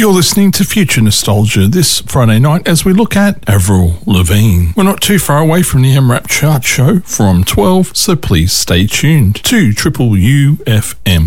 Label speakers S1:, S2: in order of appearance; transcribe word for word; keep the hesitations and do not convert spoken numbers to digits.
S1: You're listening to Future Nostalgia this Friday night as we look at Avril Lavigne. We're not too far away from the M RAP chart show from twelve, so please stay tuned to Triple U F M.